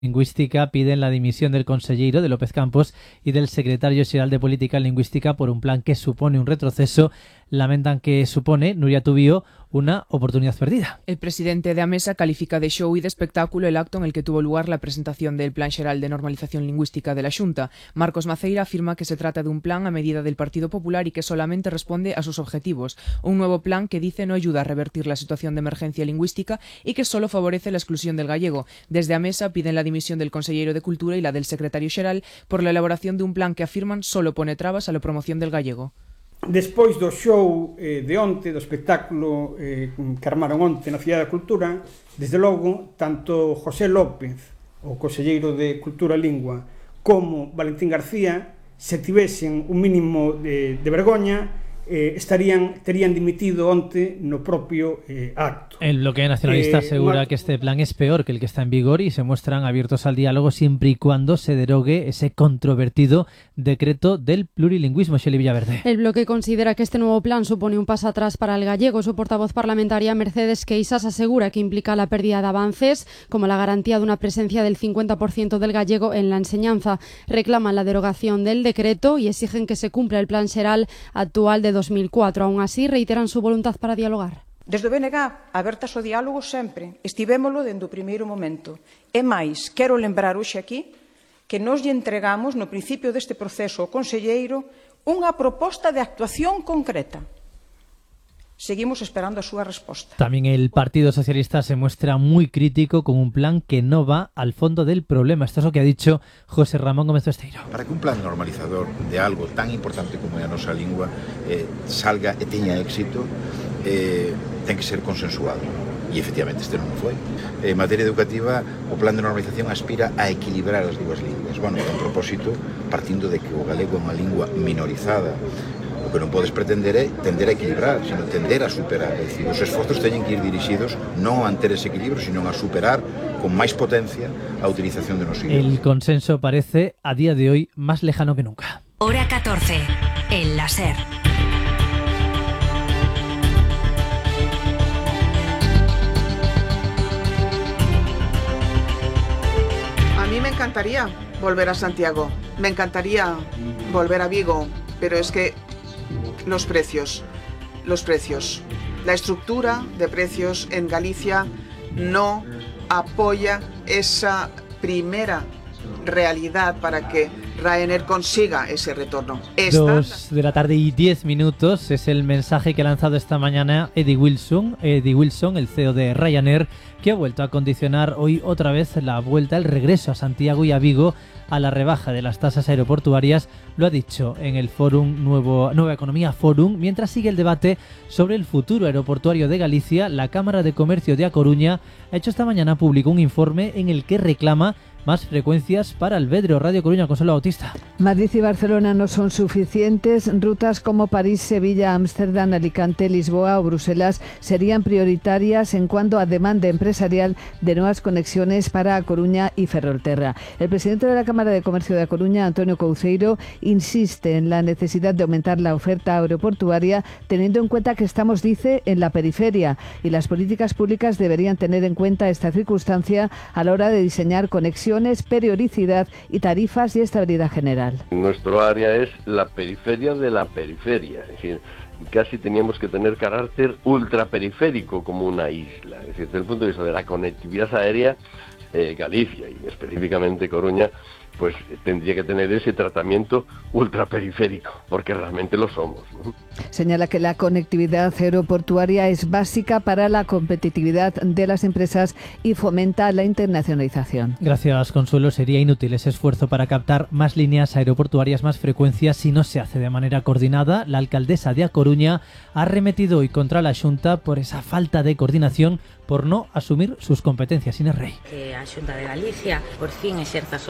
Lingüística piden la dimisión del conselleiro de López Campos y del secretario xeral de Política Lingüística por un plan que supone un retroceso. Lamentan que supone, Nuria Tubío, una oportunidad perdida. El presidente de Amesa califica de show y de espectáculo el acto en el que tuvo lugar la presentación del Plan Xeral de Normalización Lingüística de la Xunta. Marcos Maceira afirma que se trata de un plan a medida del Partido Popular y que solamente responde a sus objetivos. Un nuevo plan que dice no ayuda a revertir la situación de emergencia lingüística y que solo favorece la exclusión del gallego. Desde Amesa piden la dimisión del conselleiro de Cultura y la del secretario xeral por la elaboración de un plan que afirman solo pone trabas a la promoción del gallego. Despois do show de onte, do espectáculo que armaron onte na Cidade da Cultura, desde logo, tanto José López, o conselleiro de Cultura e Lingua, como Valentín García, se tivesen un mínimo de vergoña, terían dimitido onte no propio acto. El bloque nacionalista asegura que este plan es peor que el que está en vigor y se muestran abiertos al diálogo siempre y cuando se derogue ese controvertido decreto del plurilingüismo. Xeli Villaverde. El bloque considera que este nuevo plan supone un paso atrás para el gallego. Su portavoz parlamentaria, Mercedes Queixas, asegura que implica la pérdida de avances, como la garantía de una presencia del 50% del gallego en la enseñanza. Reclaman la derogación del decreto y exigen que se cumpla el plan xeral actual de 2004. Aún así, reiteran su voluntad para dialogar. Desde o BNG, abertas ao diálogo sempre, estivémolo dende o primeiro momento. E máis, quero lembrar hoxe aquí que nos lle entregamos no principio deste proceso ao conselleiro unha proposta de actuación concreta. Seguimos esperando a súa resposta. También el Partido Socialista se muestra muy crítico con un plan que no va al fondo del problema. Esto es lo que ha dicho José Ramón Gómez Besteiro. Para que un plan normalizador de algo tan importante como é a nosa lingua salga e teña éxito, ten que ser consensuado. E efectivamente este non foi. En materia educativa, o plan de normalización aspira a equilibrar as dúas linguas. Bueno, con propósito, partindo de que o galego é unha lingua minorizada. O que non podes pretender é tender a equilibrar, sino tender a superar. É dicir, os esforzos teñen que ir dirixidos non a manter ese equilibrio, sino a superar con máis potencia a utilización de nosos idiomas. El consenso parece, a día de hoy, más lejano que nunca. Hora 14, el láser. A mí me encantaría volver a Santiago, me encantaría volver a Vigo, pero es que los precios, la estructura de precios en Galicia no apoya esa primera realidad para que Ryanair consiga ese retorno. 2 de la tarde y 10 minutos es el mensaje que ha lanzado esta mañana Eddie Wilson, el CEO de Ryanair, que ha vuelto a condicionar hoy otra vez la vuelta, el regreso a Santiago y a Vigo a la rebaja de las tasas aeroportuarias. Lo ha dicho en el Fórum Nueva Economía Fórum, mientras sigue el debate sobre el futuro aeroportuario de Galicia. La Cámara de Comercio de A Coruña ha hecho esta mañana público un informe en el que reclama más frecuencias para Alvedro. Radio Coruña, Consuelo Bautista. Madrid y Barcelona no son suficientes. Rutas como París, Sevilla, Ámsterdam, Alicante, Lisboa o Bruselas serían prioritarias en cuanto a demanda empresarial de nuevas conexiones para A Coruña y Ferrolterra. El presidente de la Cámara de Comercio de A Coruña, Antonio Couceiro, insiste en la necesidad de aumentar la oferta aeroportuaria, teniendo en cuenta que estamos, dice, en la periferia, y las políticas públicas deberían tener en cuenta esta circunstancia a la hora de diseñar conexiones, periodicidad y tarifas y estabilidad general. Nuestro área es la periferia de la periferia, es decir, casi teníamos que tener carácter ultraperiférico como una isla. Es decir, desde el punto de vista de la conectividad aérea, Galicia y específicamente Coruña, pues tendría que tener ese tratamiento ultraperiférico, porque realmente lo somos, ¿no? Señala que la conectividad aeroportuaria es básica para la competitividad de las empresas y fomenta la internacionalización. Gracias, Consuelo. Sería inútil ese esfuerzo para captar más líneas aeroportuarias, más frecuencias, si no se hace de manera coordinada. La alcaldesa de A Coruña ha arremetido hoy contra la Xunta por esa falta de coordinación, por no asumir sus competencias. Inés Rey. Que a Xunta de Galicia por fin exerza as súas competencias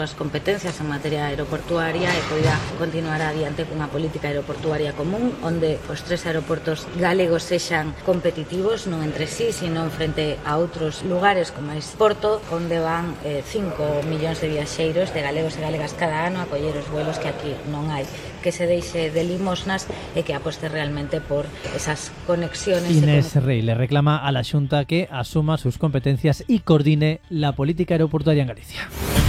competencias en materia aeroportuaria e poida continuar adiante cunha política aeroportuaria común onde os 3 aeroportos galegos sexan competitivos non entre sí, sino frente a outros lugares como é Porto, onde van 5 millóns de viaxeiros de galegos e galegas cada ano a coller os vuelos que aquí non hai, que se deixe de limosnas e que aposte realmente por esas conexiones. Inés Rey le reclama a la Xunta que asuma sus competencias y coordine la política aeroportuaria en Galicia.